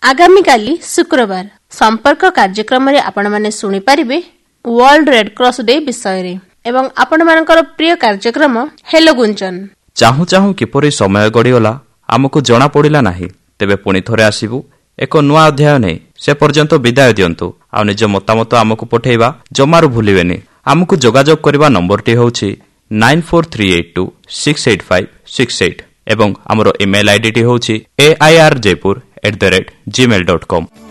आगामी काली शुक्रवार संपर्क कार्यक्रम रे आपण माने सुनि पारिबे वर्ल्ड रेड क्रॉस डे विषय रे एवं आपण मानकर प्रिय कार्यक्रम हेलो गुंचन। चाहू चाहू किपरि समय गड़ीगला आमको जना पड़िला नाही। तेबे पुणी थरे आसीबु एक नुआ अध्याय नै। से पर्यंत विदाय दियंतु आ निज मतामत आमको पठेइबा जमारु भूलिबेनी। आमको जोगाजोग करबा नंबर टी होछि 9438268568 एवं हमरो ईमेल आईडी टी होछि airjaipur@gmail.com।